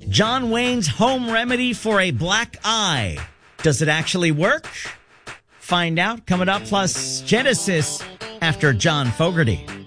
John Wayne's home remedy for a black eye. Does it actually work? Find out coming up, plus Genesis after John Fogerty.